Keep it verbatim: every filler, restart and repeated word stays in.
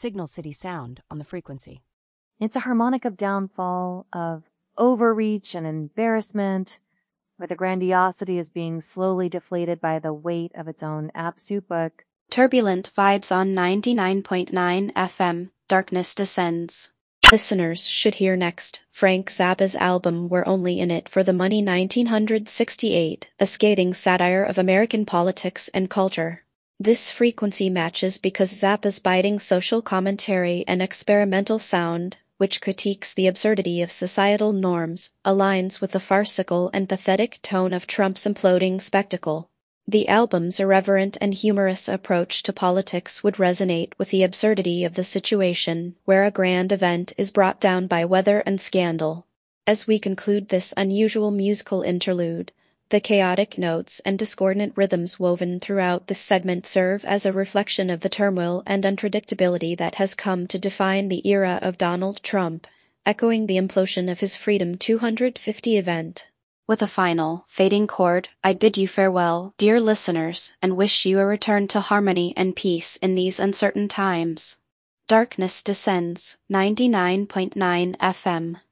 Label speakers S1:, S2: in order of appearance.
S1: Signal City sound on the frequency.
S2: It's a harmonic of downfall, of overreach and embarrassment, where the grandiosity is being slowly deflated by the weight of its own absent book.
S3: Turbulent vibes on ninety-nine point nine F M, Darkness Descends. Listeners should hear next Frank Zappa's album We're Only in It for the Money nineteen sixty-eight, a scathing satire of American politics and culture. This frequency matches because Zappa's biting social commentary and experimental sound, which critiques the absurdity of societal norms, aligns with the farcical and pathetic tone of Trump's imploding spectacle. The album's irreverent and humorous approach to politics would resonate with the absurdity of the situation, where a grand event is brought down by weather and scandal. As we conclude this unusual musical interlude, the chaotic notes and discordant rhythms woven throughout this segment serve as a reflection of the turmoil and unpredictability that has come to define the era of Donald Trump, echoing the implosion of his Freedom two hundred fifty event. With a final, fading chord, I bid you farewell, dear listeners, and wish you a return to harmony and peace in these uncertain times. Darkness Descends, ninety-nine point nine F M.